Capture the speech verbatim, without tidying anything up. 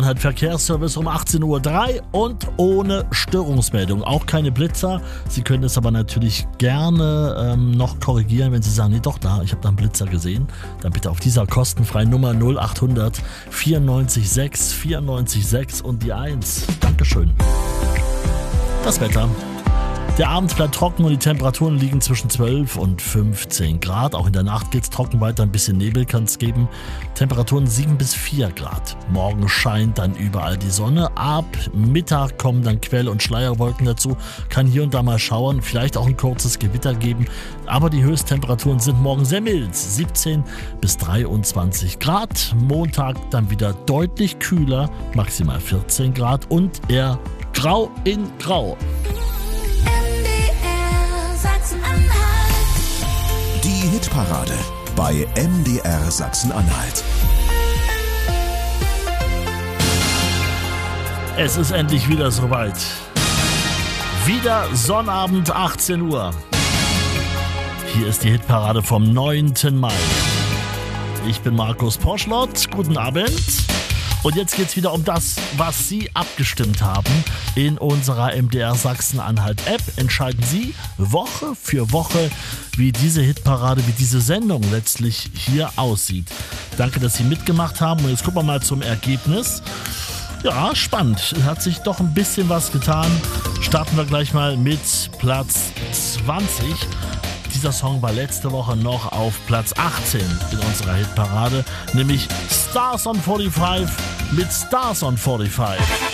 Sachsen-Anhalt Verkehrsservice um achtzehn Uhr drei und ohne Störungsmeldung. Auch keine Blitzer. Sie können es aber natürlich gerne ähm, noch korrigieren, wenn Sie sagen, nee, doch da, ich habe da einen Blitzer gesehen. Dann bitte auf dieser kostenfreien Nummer null acht hundert vierundneunzig sechs vierundneunzig sechs und die eins. Dankeschön. Das Wetter. Der Abend bleibt trocken und die Temperaturen liegen zwischen zwölf und fünfzehn Grad. Auch in der Nacht geht es trocken weiter, ein bisschen Nebel kann es geben. Temperaturen sieben bis vier Grad. Morgen scheint dann überall die Sonne. Ab Mittag kommen dann Quell- und Schleierwolken dazu. Kann hier und da mal schauern, vielleicht auch ein kurzes Gewitter geben. Aber die Höchsttemperaturen sind morgen sehr mild. siebzehn bis dreiundzwanzig Grad. Montag dann wieder deutlich kühler, maximal vierzehn Grad und eher grau in grau. Die Hitparade bei M D R Sachsen-Anhalt. Es ist endlich wieder soweit. Wieder Sonnabend, achtzehn Uhr. Hier ist die Hitparade vom neunten Mai. Ich bin Markus Poschlott. Guten Abend. Und jetzt geht's wieder um das, was Sie abgestimmt haben. In unserer M D R Sachsen-Anhalt-App entscheiden Sie Woche für Woche, wie diese Hitparade, wie diese Sendung letztlich hier aussieht. Danke, dass Sie mitgemacht haben. Und jetzt gucken wir mal zum Ergebnis. Ja, spannend. Hat sich doch ein bisschen was getan. Starten wir gleich mal mit Platz zwanzig. Dieser Song war letzte Woche noch auf Platz achtzehn in unserer Hitparade, nämlich Stars on fünfundvierzig mit Stars on fünfundvierzig.